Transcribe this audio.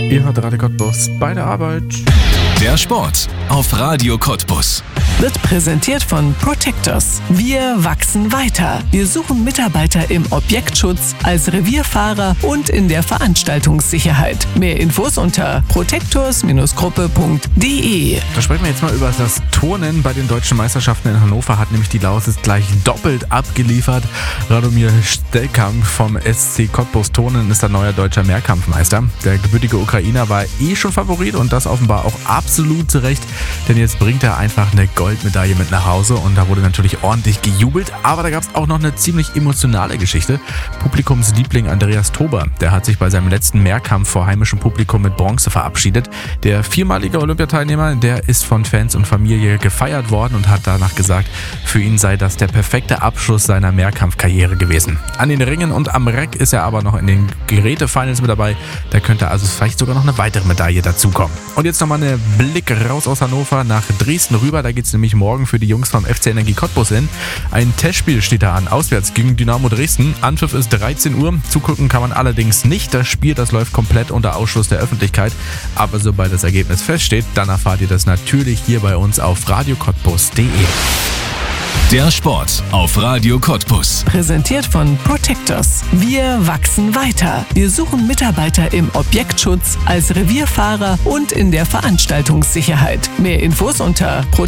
Ihr hört Radio Cottbus bei der Arbeit. Der Sport auf Radio Cottbus. Wird präsentiert von Protectors. Wir wachsen weiter. Wir suchen Mitarbeiter im Objektschutz, als Revierfahrer und in der Veranstaltungssicherheit. Mehr Infos unter protectors-gruppe.de. Da sprechen wir jetzt mal über das Turnen. Bei den deutschen Meisterschaften in Hannover hat nämlich die Lausitz gleich doppelt abgeliefert. Radomir Stelkamp vom SC Cottbus Turnen ist der neue deutscher Mehrkampfmeister. Der gebürtige Ukrainer war schon Favorit und das offenbar auch absolut zu Recht, denn jetzt bringt er einfach eine Goldmedaille mit nach Hause und da wurde natürlich ordentlich gejubelt, aber da gab es auch noch eine ziemlich emotionale Geschichte. Publikumsliebling Andreas Tober, der hat sich bei seinem letzten Mehrkampf vor heimischem Publikum mit Bronze verabschiedet. Der viermalige Olympiateilnehmer, der ist von Fans und Familie gefeiert worden und hat danach gesagt, für ihn sei das der perfekte Abschluss seiner Mehrkampfkarriere gewesen. An den Ringen und am Reck ist er aber noch in den Gerätefinals mit dabei, da könnte also vielleicht sogar noch eine weitere Medaille dazukommen. Und jetzt nochmal einen Blick raus aus Hannover nach Dresden rüber, da geht es nämlich morgen für die Jungs vom FC Energie Cottbus hin. Ein Testspiel steht da an, auswärts gegen Dynamo Dresden. Anpfiff ist 13 Uhr, zugucken kann man allerdings nicht. Das Spiel, das läuft komplett unter Ausschluss der Öffentlichkeit. Aber sobald das Ergebnis feststeht, dann erfahrt ihr das natürlich hier bei uns auf radiocottbus.de. Der Sport auf Radio Cottbus. Präsentiert von Protectors. Wir wachsen weiter. Wir suchen Mitarbeiter im Objektschutz, als Revierfahrer und in der Veranstaltungssicherheit. Mehr Infos unter